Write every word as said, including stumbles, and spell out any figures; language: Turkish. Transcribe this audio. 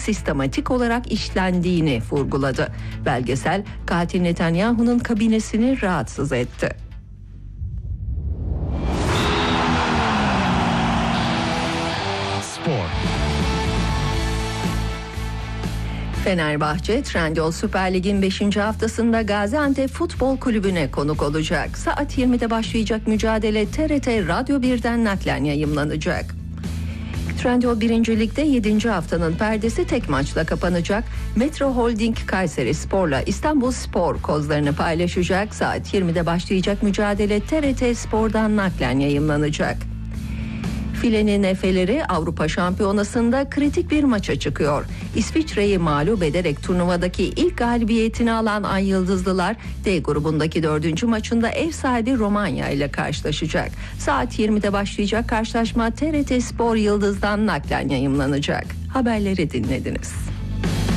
sistematik olarak işlendiğini vurguladı. Belgesel, katil Netanyahu'nun kabinesini rahatsız etti. Spor. Fenerbahçe, Trendyol Süper Lig'in beşinci haftasında Gaziantep Futbol Kulübü'ne konuk olacak. Saat yirmide başlayacak mücadele T R T Radyo birden naklen yayımlanacak. Trendyol birinci Lig'de yedinci haftanın perdesi tek maçla kapanacak. Metro Holding Kayseri Spor'la İstanbul Spor kozlarını paylaşacak. Saat yirmide başlayacak mücadele T R T Spor'dan naklen yayımlanacak. Filenin Efeleri Avrupa Şampiyonası'nda kritik bir maça çıkıyor. İsviçre'yi mağlup ederek turnuvadaki ilk galibiyetini alan Ay Yıldızlılar D grubundaki dördüncü maçında ev sahibi Romanya ile karşılaşacak. Saat yirmide başlayacak karşılaşma T R T Spor Yıldız'dan naklen yayımlanacak. Haberleri dinlediniz.